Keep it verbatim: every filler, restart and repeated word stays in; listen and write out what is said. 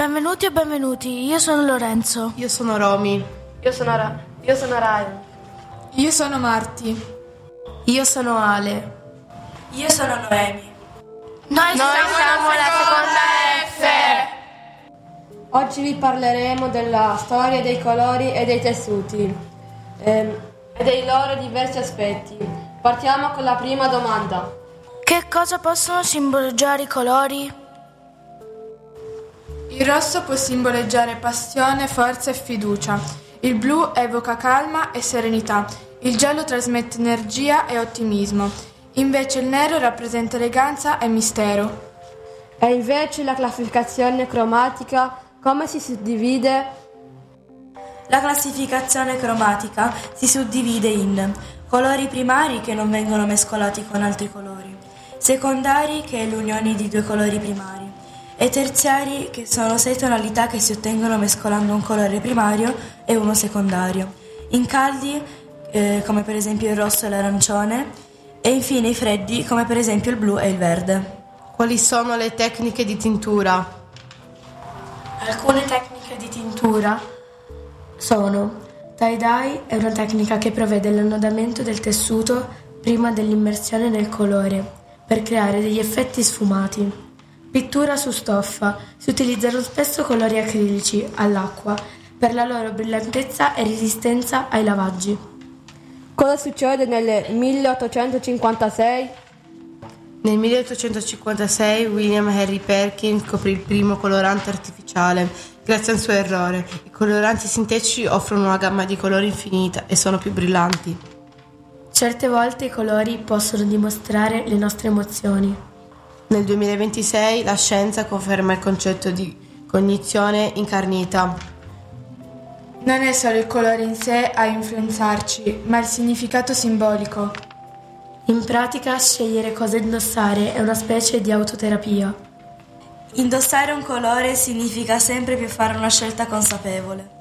Benvenuti e benvenuti, io sono Lorenzo. Io sono Romy. Io sono Ra- Io sono Ryan. Io sono Marti. Io sono Ale. Io sono Noemi. Noi, Noi siamo la seconda F. Oggi vi parleremo della storia dei colori e dei tessuti ehm, e dei loro diversi aspetti. Partiamo con la prima domanda. Che cosa possono simboleggiare i colori? Il rosso può simboleggiare passione, forza e fiducia. Il blu evoca calma e serenità. Il giallo trasmette energia e ottimismo. Invece il nero rappresenta eleganza e mistero. E invece la classificazione cromatica come si suddivide? La classificazione cromatica si suddivide in colori primari che non vengono mescolati con altri colori, secondari che è l'unione di due colori primari e terziari che sono sei tonalità che si ottengono mescolando un colore primario e uno secondario. In caldi eh, come per esempio il rosso e l'arancione e infine i freddi come per esempio il blu e il verde. Quali sono le tecniche di tintura? Alcune tecniche di tintura sono tie-dye, è una tecnica che prevede l'annodamento del tessuto prima dell'immersione nel colore per creare degli effetti sfumati. Pittura su stoffa, si utilizzano spesso colori acrilici all'acqua per la loro brillantezza e resistenza ai lavaggi. Cosa succede nel milleottocentocinquantasei? Nel milleottocentocinquantasei William Henry Perkin scoprì il primo colorante artificiale. Grazie a un suo errore, i coloranti sintetici offrono una gamma di colori infinita e sono più brillanti. Certe volte i colori possono dimostrare le nostre emozioni. Nel duemilaventisei la scienza conferma il concetto di cognizione incarnita. Non è solo il colore in sé a influenzarci, ma il significato simbolico. In pratica, scegliere cosa indossare è una specie di autoterapia. Indossare un colore significa sempre più fare una scelta consapevole.